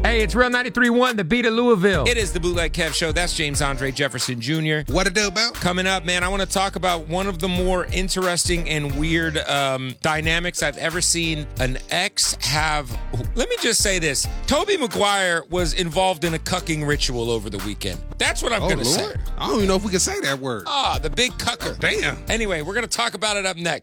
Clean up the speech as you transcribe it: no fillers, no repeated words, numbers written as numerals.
Hey, it's Real 93.1, the beat of Louisville. It is the Bootleg Kev Show. That's James Andre Jefferson Jr. What it do about? Coming up, man, I want to talk about one of the more interesting and weird dynamics I've ever seen an ex have. Let me just say this. Tobey Maguire was involved in a cucking ritual over the weekend. That's what I'm going to say. I don't even know if we can say that word. The big cucker. Damn. Anyway, we're going to talk about it up next.